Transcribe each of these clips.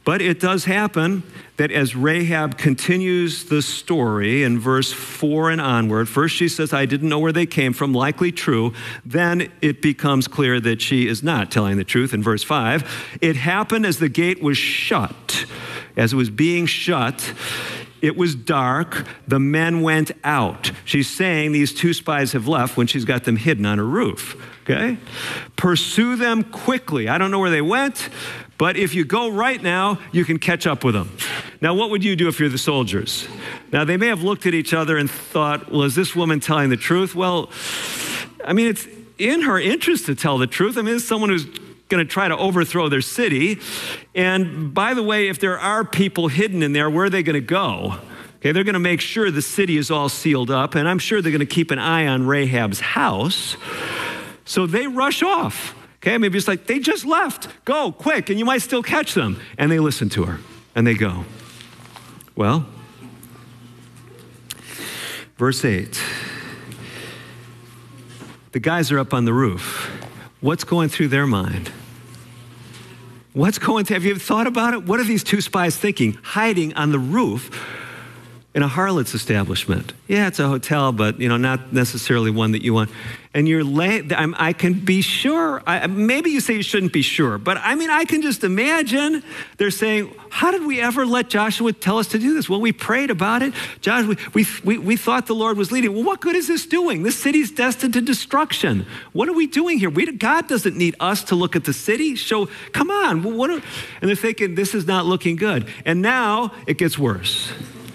But it does happen that as Rahab continues the story in verse 4 and onward, first she says, I didn't know where they came from, likely true. Then it becomes clear that she is not telling the truth in verse 5. It happened as the gate was shut. As it was being shut, it was dark. The men went out. She's saying these two spies have left when she's got them hidden on a roof. Okay? Pursue them quickly. I don't know where they went, but if you go right now, you can catch up with them. Now, what would you do if you're the soldiers? Now, they may have looked at each other and thought, well, is this woman telling the truth? Well, I mean, it's in her interest to tell the truth. I mean, it's someone who's going to try to overthrow their city. And by the way, if there are people hidden in there, where are they going to go? Okay, they're going to make sure the city is all sealed up, and I'm sure they're going to keep an eye on Rahab's house. So they rush off. Okay, maybe it's like, they just left. Go, quick, and you might still catch them. And they listen to her, and they go. Well, verse 8. The guys are up on the roof. What's going through their mind? Have you ever thought about it? What are these two spies thinking, hiding on the roof in a harlot's establishment? Yeah, it's a hotel, but not necessarily one that you want. And you're late. I can be sure. Maybe you say you shouldn't be sure, but I mean, I can just imagine they're saying, how did we ever let Joshua tell us to do this? Well, we prayed about it. Josh, we thought the Lord was leading. Well, what good is this doing? This city's destined to destruction. What are we doing here? God doesn't need us to look at the city. Come on. And they're thinking, this is not looking good. And now it gets worse.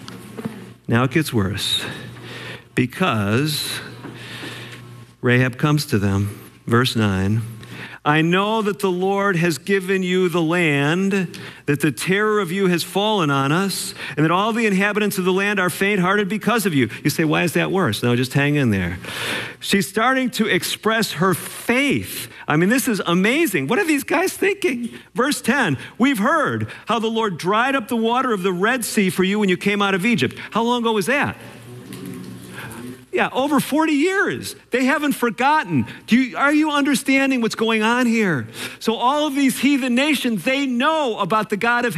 Because Rahab comes to them, verse 9. I know that the Lord has given you the land, that the terror of you has fallen on us, and that all the inhabitants of the land are faint-hearted because of you. You say, why is that worse? No, just hang in there. She's starting to express her faith. I mean, this is amazing. What are these guys thinking? Verse 10, we've heard how the Lord dried up the water of the Red Sea for you when you came out of Egypt. How long ago was that? Yeah, over 40 years. They haven't forgotten. Are you understanding what's going on here? So all of these heathen nations, they know about the God of